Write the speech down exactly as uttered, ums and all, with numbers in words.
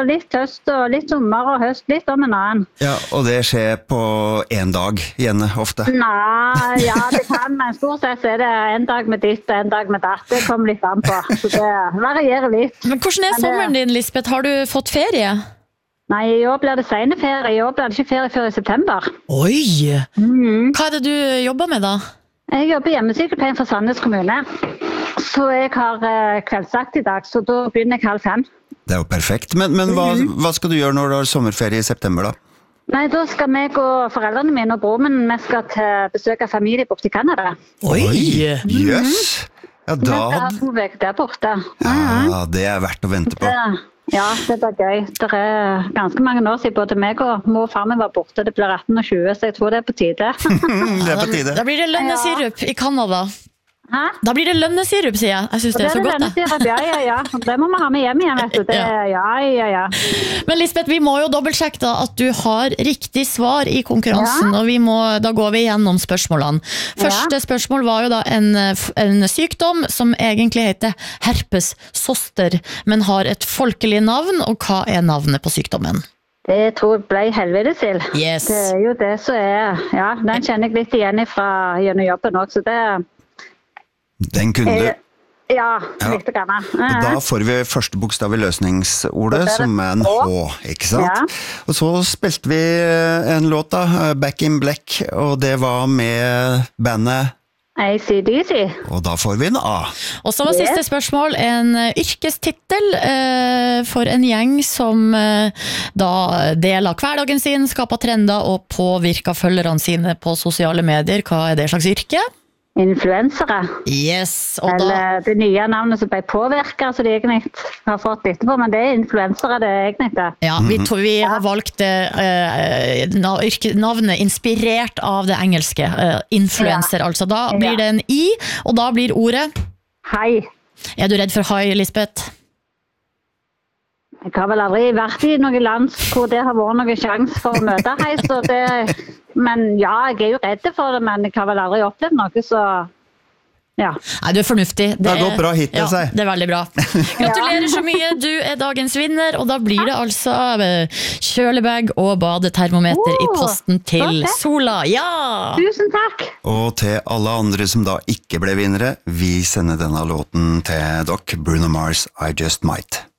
og litt høst, og litt sommer og høst, litt om en annen. Ja, og det skjer på en dag, Jenny, ofte. Nei, ja, det kan, men stort sett så er det en dag med ditt og en dag med datt. Det kommer litt an på, så det varierer litt. Men hvordan er sommeren din, Lisbeth? Har du fått ferie? Nei, i år blir det sene ferie. I år blir det ikke ferie før i september. Oi! Mm. Hva er det du jobber med da? Jeg jobber hjemmesykepleien for Sandnes kommune. Så jeg har eh, kveldsakt i dag, så da begynner jeg halv fem. Det er jo perfekt. Men, men hva, hva skal du gjøre når du har sommerferie i september da? Nei, da skal meg og foreldrene mine og broren min, vi skal til besøke familie borte i Canada. Oi! Jøss! Yes. Ja, Vi da skal ha hadde... to veker der borte. Ja, det er verdt å vente på. Det, ja, det er gøy. Det er ganske mange år siden både meg og mor og far min var borte. Det blir atten og tjue, så jeg tror det er på tide. Det er på tide. Da blir det lønnesirup i Canada. Hæ? Da blir det lønnesirup, sier jeg. Jeg synes det er så det godt, det. Ja, ja, ja. Det må man ha med hjem igjen, vet du. Det, ja, ja, ja. Men Lisbeth, vi må jo dobbeltsjekke da at du har riktig svar i konkurransen, Ja. og vi må, da går vi gjennom spørsmålene. Første Ja. spørsmål var jo da en, en sykdom som egentlig heter herpes zoster, men har et folkelig navn, og hva er navnet på sykdommen? Det tror jeg ble helvetesild. Yes. Det er jo det som er, ja, den kjenner jeg litt igjen fra gjennom jobben også, så det Den kunne du. er, ja, Ja. litt grann. Og da får vi første bokstav i løsningsordet, Og det er som er en H. H, ikke sant? Ja. Og så spilte vi en låt da, Back in Black, og det var med bandet, A C D C. og da får vi en A. Og så var siste spørsmål en eh, yrkestittel eh, for en gjeng som eh, da deler hverdagen sin, skaper trender og påvirker følgerne sine på sosiale medier. Hva er det slags yrke? Influensere. Yes, og da... Eller det nye navnet som ble påvirket, så de egentlig har fått etterpå, men det er influensere det er egentlig det. Ja, vi, to, vi har valgt det, eh, na, yrke, navnet inspirert av det engelske, eh, influencer, altså. Da blir det en I, og da blir ordet... Hei. Er du redd for hai, Lisbeth? Jeg har vel aldri vært i noen land hvor det har vært noen sjans for å møte hei, så det... Men ja, jeg er jo redd for det, men jeg har vel aldri opplevd noe, så... Ja. Nei, du er fornuftig. Det har gått bra hittil, ja, seg. det er veldig bra. Gratulerer så mye, du er dagens vinner, og da blir det altså kjølebag og badetermometer i posten til Sola. Ja! Tusen takk! Og til alle andre som da ikke ble vinnere, vi sender denne låten til dere, Bruno Mars, I Just Might.